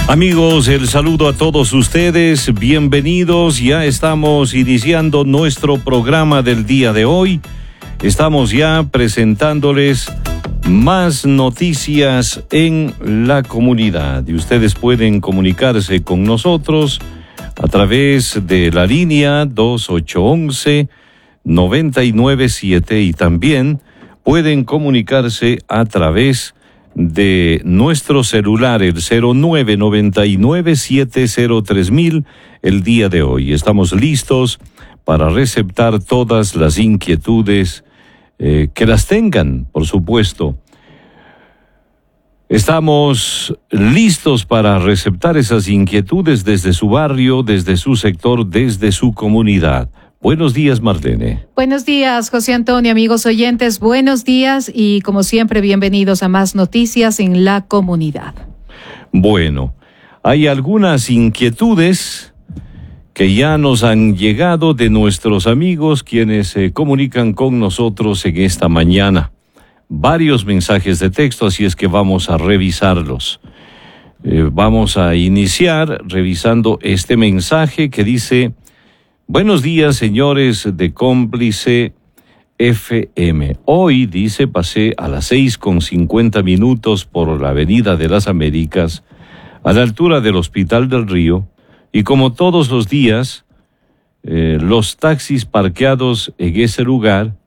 Amigos, el saludo a todos ustedes, bienvenidos, ya estamos iniciando nuestro programa del día de hoy. Estamos ya presentándoles más noticias en la comunidad y ustedes pueden comunicarse con nosotros a través de la línea 2811-997 y también pueden comunicarse a través de nuestro celular, el 0999-703,000, el día de hoy. Estamos listos para receptar todas las inquietudes que las tengan, por supuesto. Estamos listos para receptar esas inquietudes desde su barrio, desde su sector, desde su comunidad. Buenos días, Marlene. Buenos días, José Antonio, amigos oyentes, buenos días y como siempre bienvenidos a más noticias en la comunidad. Bueno, hay algunas inquietudes que ya nos han llegado de nuestros amigos quienes se comunican con nosotros en esta mañana. Varios mensajes de texto, así es que vamos a revisarlos. Vamos a iniciar revisando este mensaje que dice: buenos días, señores de Cómplice FM. Hoy, dice, pasé a las 6:50 por la Avenida de las Américas, a la altura del Hospital del Río, y como todos los días, los taxis parqueados en ese lugar